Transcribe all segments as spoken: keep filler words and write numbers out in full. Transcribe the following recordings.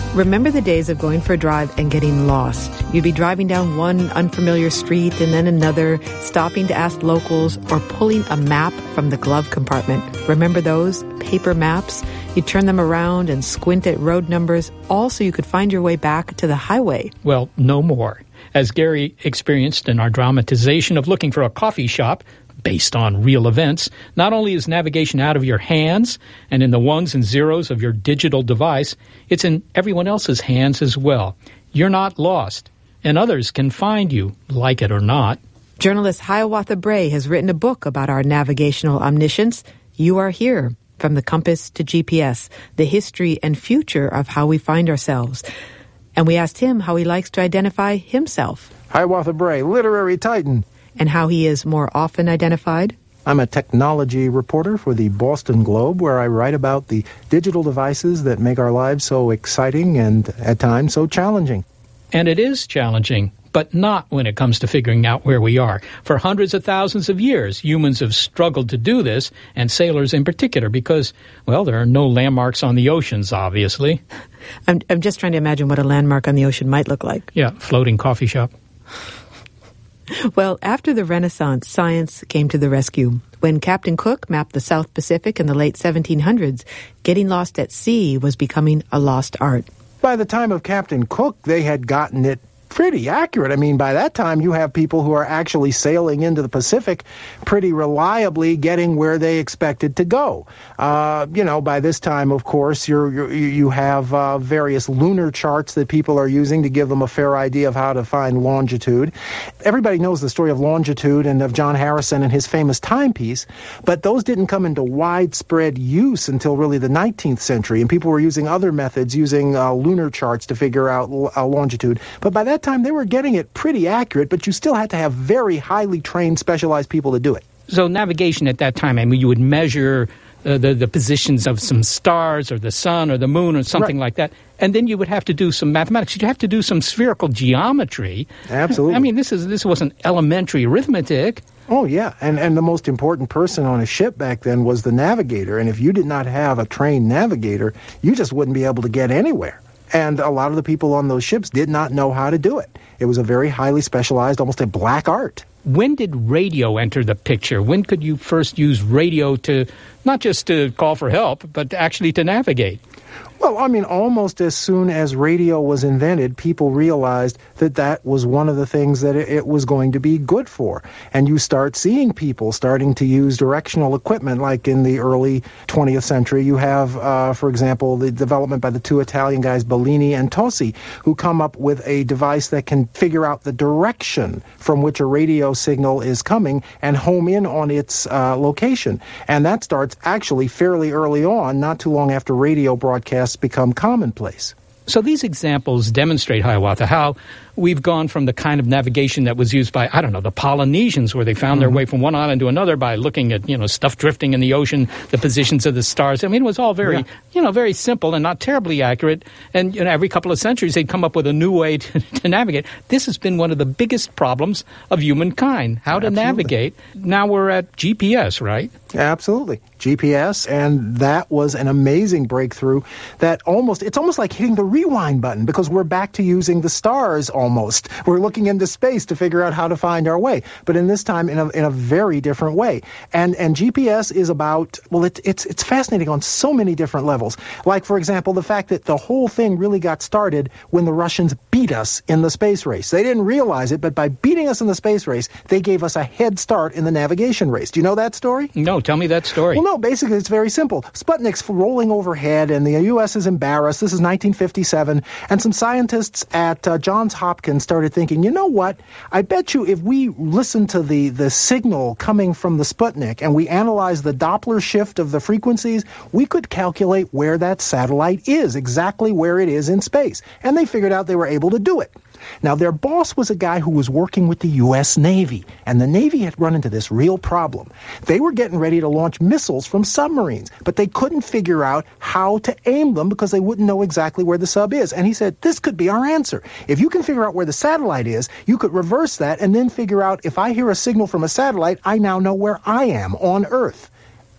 Remember the days of going for a drive and getting lost. You'd be driving down one unfamiliar street and then another, stopping to ask locals or pulling a map from the glove compartment. Remember those paper maps? You'd turn them around and squint at road numbers, all so you could find your way back to the highway. Well, no more. As Gary experienced in our dramatization of looking for a coffee shop, based on real events, not only is navigation out of your hands and in the ones and zeros of your digital device, it's in everyone else's hands as well. You're not lost, and others can find you, like it or not. Journalist Hiawatha Bray has written a book about our navigational omniscience, You Are Here, From the Compass to G P S, the history and future of how we find ourselves. And we asked him how he likes to identify himself. Hiawatha Bray, literary titan. And how he is more often identified? I'm a technology reporter for the Boston Globe, where I write about the digital devices that make our lives so exciting and, at times, so challenging. And it is challenging, but not when it comes to figuring out where we are. For hundreds of thousands of years, humans have struggled to do this, and sailors in particular, because, well, there are no landmarks on the oceans, obviously. I'm, I'm just trying to imagine what a landmark on the ocean might look like. Yeah, floating coffee shop. Well, after the Renaissance, science came to the rescue. When Captain Cook mapped the South Pacific in the late seventeen hundreds, getting lost at sea was becoming a lost art. By the time of Captain Cook, they had gotten it pretty accurate. I mean, by that time, you have people who are actually sailing into the Pacific pretty reliably, getting where they expected to go. Uh, you know, by this time, of course, you're, you're, you have uh, various lunar charts that people are using to give them a fair idea of how to find longitude. Everybody knows the story of longitude and of John Harrison and his famous timepiece, but those didn't come into widespread use until really the nineteenth century, and people were using other methods, using uh, lunar charts to figure out uh, longitude. But by that time, they were getting it pretty accurate, but you still had to have very highly trained, specialized people to do it. So navigation at that time, I mean, you would measure uh, the, the positions of some stars or the sun or the moon or something Right. like that, and then you would have to do some mathematics. You'd have to do some spherical geometry. Absolutely. I mean, this is this wasn't elementary arithmetic. Oh, yeah, and, and the most important person on a ship back then was the navigator, and if you did not have a trained navigator, you just wouldn't be able to get anywhere. And a lot of the people on those ships did not know how to do it. It was a very highly specialized, almost a black art. When did radio enter the picture? When could you first use radio to, not just to call for help, but actually to navigate? Well, I mean, almost as soon as radio was invented, people realized that that was one of the things that it was going to be good for. And you start seeing people starting to use directional equipment, like in the early twentieth century. You have, uh, for example, the development by the two Italian guys, Bellini and Tosi, who come up with a device that can figure out the direction from which a radio signal is coming and home in on its uh, location. And that starts actually fairly early on, not too long after radio broadcasts become commonplace. So these examples demonstrate, Hiawatha, how we've gone from the kind of navigation that was used by, I don't know, the Polynesians, where they found mm-hmm. their way from one island to another by looking at, you know, stuff drifting in the ocean, the positions of the stars. I mean, it was all very, yeah. you know, very simple and not terribly accurate. And, you know, every couple of centuries, they'd come up with a new way to, to navigate. This has been one of the biggest problems of humankind, how to Absolutely. navigate. Now we're at G P S, right? Absolutely. G P S, and that was an amazing breakthrough that almost, it's almost like hitting the rewind button, because we're back to using the stars almost. We're looking into space to figure out how to find our way, but in this time in a, in a very different way. And and G P S is about, well, it, it's it's fascinating on so many different levels. Like, for example, the fact that the whole thing really got started when the Russians beat us in the space race. They didn't realize it, but by beating us in the space race, they gave us a head start in the navigation race. Do you know that story? No, tell me that story. Well, no, basically it's very simple. Sputnik's rolling overhead, and the U S is embarrassed. This is nineteen fifty-seven, and some scientists at uh, Johns Hopkins started thinking, you know what? I bet you if we listen to the, the signal coming from the Sputnik and we analyze the Doppler shift of the frequencies, we could calculate where that satellite is, exactly where it is in space. And they figured out they were able to do it. Now, their boss was a guy who was working with the U S Navy, and the Navy had run into this real problem. They were getting ready to launch missiles from submarines, but they couldn't figure out how to aim them because they wouldn't know exactly where the sub is. And he said, this could be our answer. If you can figure out where the satellite is, you could reverse that and then figure out, if I hear a signal from a satellite, I now know where I am on Earth.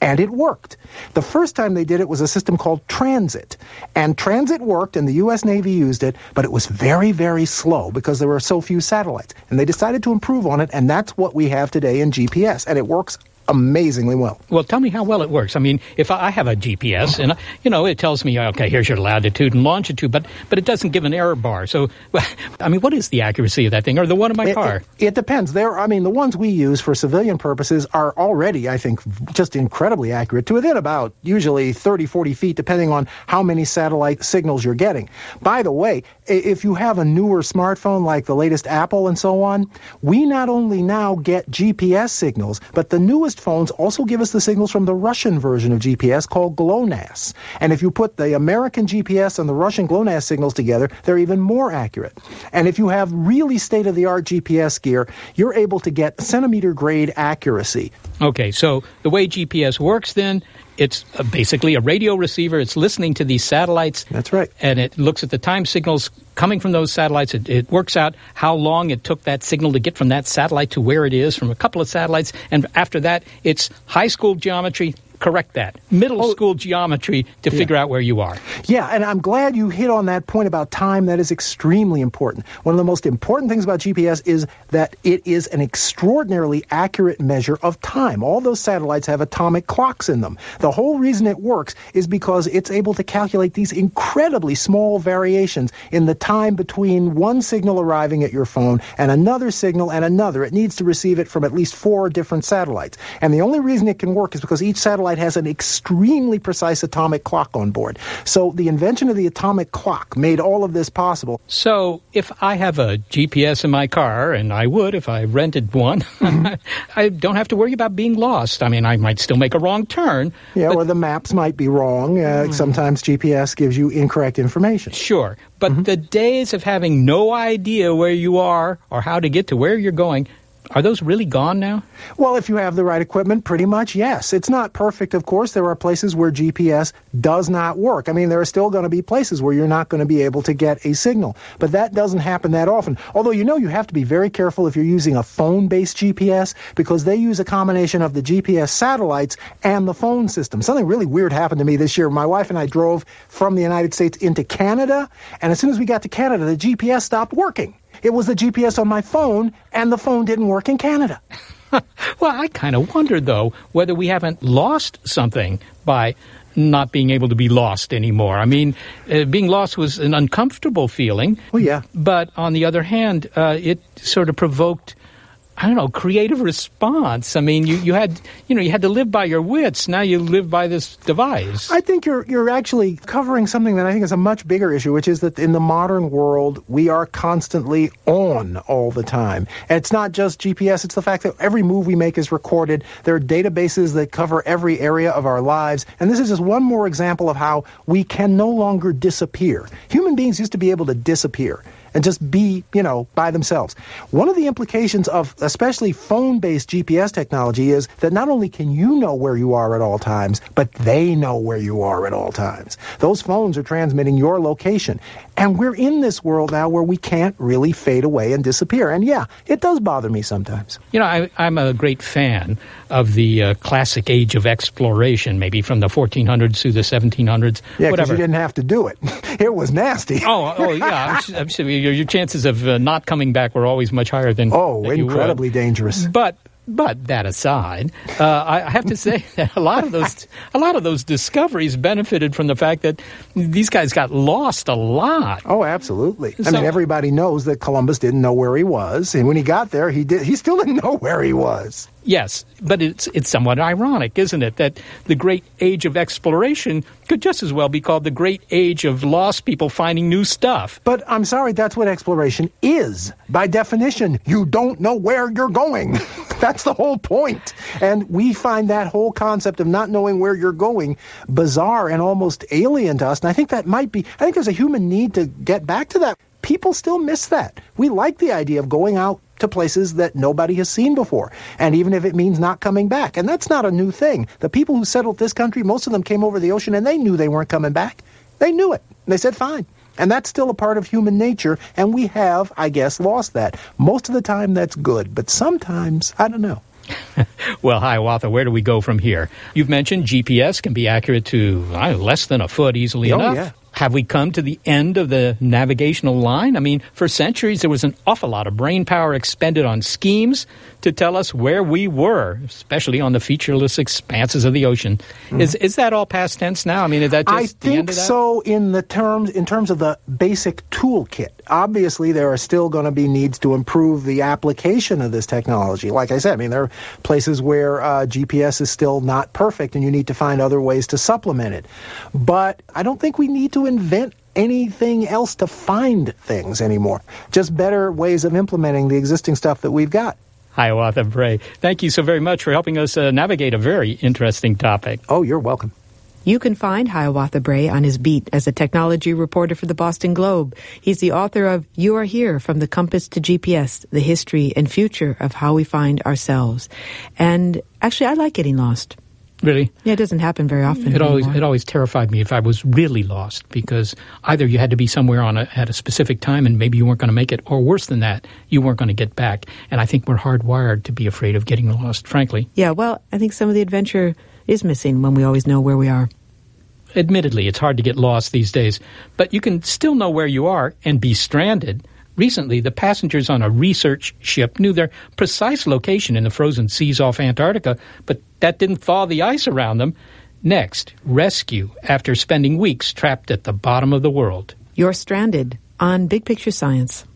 And it worked. The first time they did it was a system called Transit. And Transit worked, and the U S Navy used it, but it was very, very slow because there were so few satellites. And they decided to improve on it, and that's what we have today in G P S. And it works amazingly well. Well, tell me how well it works. I mean, if I have a G P S and, you know, it tells me, okay, here's your latitude and longitude, but but it doesn't give an error bar. So, I mean, what is the accuracy of that thing, or the one in my it, car? It, it depends. There, I mean, the ones we use for civilian purposes are already, I think, just incredibly accurate to within about usually thirty, forty feet, depending on how many satellite signals you're getting. By the way, if you have a newer smartphone like the latest Apple and so on, we not only now get G P S signals, but the newest phones also give us the signals from the Russian version of G P S called GLONASS. And if you put the American G P S and the Russian GLONASS signals together, they're even more accurate. And if you have really state-of-the-art G P S gear, you're able to get centimeter-grade accuracy. Okay, so the way G P S works then, it's basically a radio receiver. It's listening to these satellites. That's right. And it looks at the time signals coming from those satellites. It, it works out how long it took that signal to get from that satellite to where it is from a couple of satellites. And after that, it's high school geometry. Correct that. Middle oh, school geometry to yeah. figure out where you are. Yeah, and I'm glad you hit on that point about time. That is extremely important. One of the most important things about G P S is that it is an extraordinarily accurate measure of time. All those satellites have atomic clocks in them. The whole reason it works is because it's able to calculate these incredibly small variations in the time between one signal arriving at your phone and another signal and another. It needs to receive it from at least four different satellites. And the only reason it can work is because each satellite has an extremely precise atomic clock on board. So the invention of the atomic clock made all of this possible. So if I have a G P S in my car, and I would if I rented one, mm-hmm. I don't have to worry about being lost. I mean, I might still make a wrong turn. Yeah, but... or the maps might be wrong. Uh, mm. Sometimes G P S gives you incorrect information. Sure. But mm-hmm. the days of having no idea where you are or how to get to where you're going, are those really gone now? Well, if you have the right equipment, pretty much, yes. It's not perfect, of course. There are places where G P S does not work. I mean, there are still going to be places where you're not going to be able to get a signal. But that doesn't happen that often. Although, you know, you have to be very careful if you're using a phone-based G P S, because they use a combination of the G P S satellites and the phone system. Something really weird happened to me this year. My wife and I drove from the United States into Canada, and as soon as we got to Canada, the G P S stopped working. It was the G P S on my phone, and the phone didn't work in Canada. Well, I kind of wonder, though, whether we haven't lost something by not being able to be lost anymore. I mean, uh, being lost was an uncomfortable feeling. Well, yeah. But on the other hand, uh, it sort of provoked, I don't know, creative response. I mean, you, you had, you know, you had to live by your wits. Now you live by this device. I think you're you're actually covering something that I think is a much bigger issue, which is that in the modern world, we are constantly on all the time. And it's not just G P S. It's the fact that every move we make is recorded. There are databases that cover every area of our lives. And this is just one more example of how we can no longer disappear. Human beings used to be able to disappear and just be, you know, by themselves. One of the implications of especially phone-based G P S technology is that not only can you know where you are at all times, but they know where you are at all times. Those phones are transmitting your location. And we're in this world now where we can't really fade away and disappear. And yeah, it does bother me sometimes. You know, I, I'm a great fan of the uh, classic age of exploration, maybe from the fourteen hundreds to the seventeen hundreds, yeah, whatever. Yeah, because you didn't have to do it. It was nasty. Oh, oh yeah. I'm, I'm sure your, your chances of uh, not coming back were always much higher than Oh, than you incredibly would. dangerous. But But that aside, uh, I have to say that a lot of those a lot of those discoveries benefited from the fact that these guys got lost a lot. Oh, absolutely. I So- mean, everybody knows that Columbus didn't know where he was, and when he got there, he did. He still didn't know where he was. Yes, but it's it's somewhat ironic, isn't it, that the great age of exploration could just as well be called the great age of lost people finding new stuff. But I'm sorry, that's what exploration is. By definition, you don't know where you're going. That's the whole point. And we find that whole concept of not knowing where you're going bizarre and almost alien to us. And I think that might be, I think there's a human need to get back to that. People still miss that. We like the idea of going out to places that nobody has seen before, and even if it means not coming back. And that's not a new thing. The people who settled this country, most of them came over the ocean, and they knew they weren't coming back. They knew it. They said, fine. And that's still a part of human nature, and we have, I guess, lost that. Most of the time, that's good, but sometimes, I don't know. Well, Hiawatha, where do we go from here? You've mentioned G P S can be accurate to uh, less than a foot easily oh, enough. Yeah. Have we come to the end of the navigational line? I mean, for centuries, there was an awful lot of brain power expended on schemes to tell us where we were, especially on the featureless expanses of the ocean. Mm-hmm. Is is that all past tense now? I mean, is that just I the end of that? think so in the terms in terms of the basic toolkit. Obviously, there are still going to be needs to improve the application of this technology. Like I said, I mean, there are places where uh, G P S is still not perfect, and you need to find other ways to supplement it. But I don't think we need to invent anything else to find things anymore. Just better ways of implementing the existing stuff that we've got. Hiawatha Bray, thank you so very much for helping us uh, navigate a very interesting topic. Oh, you're welcome. You can find Hiawatha Bray on his beat as a technology reporter for the Boston Globe. He's the author of You Are Here, From the Compass to G P S, the history and future of how we find ourselves. And actually, I like getting lost. Really? Yeah, it doesn't happen very often. It always anymore. it always terrified me if I was really lost, because either you had to be somewhere on a, at a specific time and maybe you weren't going to make it, or worse than that, you weren't going to get back. And I think we're hardwired to be afraid of getting lost, frankly. Yeah, well, I think some of the adventure is missing when we always know where we are. Admittedly, it's hard to get lost these days, but you can still know where you are and be stranded. Recently, the passengers on a research ship knew their precise location in the frozen seas off Antarctica, but that didn't thaw the ice around them. Next, rescue after spending weeks trapped at the bottom of the world. You're stranded on Big Picture Science.